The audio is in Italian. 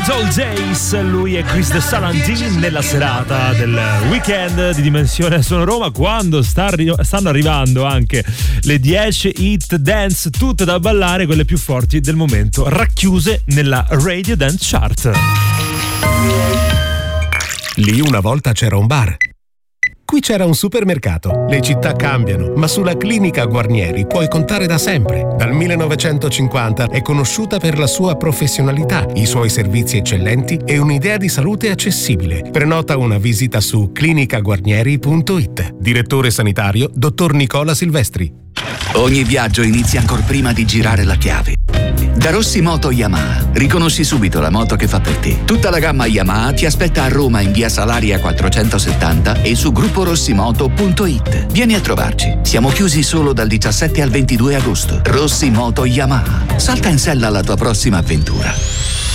Good Old Days, lui è Chris De Salantin nella serata del weekend di Dimensione Suono Roma, quando stanno arrivando anche le 10 hit dance, tutte da ballare, quelle più forti del momento, racchiuse nella Radio Dance Chart. Lì una volta c'era un bar. Qui c'era un supermercato. Le città cambiano, ma sulla Clinica Guarnieri puoi contare da sempre. Dal 1950 è conosciuta per la sua professionalità, i suoi servizi eccellenti e un'idea di salute accessibile. Prenota una visita su clinicaguarnieri.it. Direttore sanitario, dottor Nicola Silvestri. Ogni viaggio inizia ancor prima di girare la chiave. Da Rossi Moto Yamaha riconosci subito la moto che fa per te. Tutta la gamma Yamaha ti aspetta a Roma in via Salaria 470 e su grupporosimoto.it. Vieni a trovarci. Siamo chiusi solo dal 17 al 22 agosto. Rossi Moto Yamaha. Salta in sella alla tua prossima avventura.